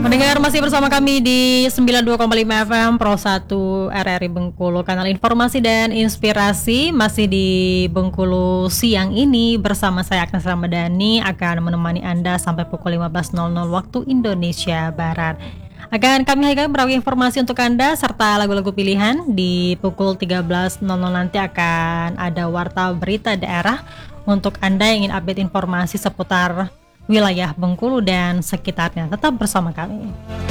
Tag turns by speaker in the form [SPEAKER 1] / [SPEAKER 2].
[SPEAKER 1] Mendengar masih bersama kami di 92,5 FM Pro 1 RRI Bengkulu, kanal informasi dan inspirasi. Masih di Bengkulu siang ini bersama saya Agnes Ramadhani akan menemani Anda sampai pukul 15.00 waktu Indonesia Barat. Akan kami hadirkan beberapa informasi untuk Anda serta lagu-lagu pilihan. Di pukul 13.00 nanti akan ada warta berita daerah untuk Anda yang ingin update informasi seputar wilayah Bengkulu dan sekitarnya. Tetap bersama kami.